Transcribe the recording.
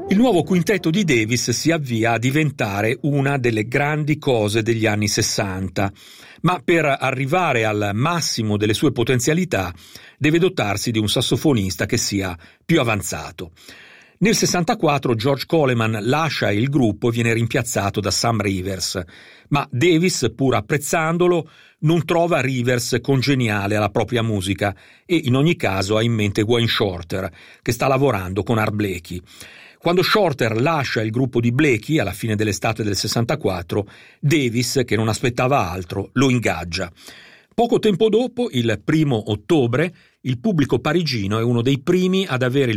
Il nuovo quintetto di Davis si avvia a diventare una delle grandi cose degli anni 60, ma per arrivare al massimo delle sue potenzialità deve dotarsi di un sassofonista che sia più avanzato. Nel 64 George Coleman lascia il gruppo e viene rimpiazzato da Sam Rivers, ma Davis, pur apprezzandolo, non trova Rivers congeniale alla propria musica e in ogni caso ha in mente Wayne Shorter, che sta lavorando con Art Blakey. Quando Shorter lascia il gruppo di Blakey alla fine dell'estate del 64, Davis, che non aspettava altro, lo ingaggia. Poco tempo dopo, il 1° ottobre, il pubblico parigino è uno dei primi ad avere il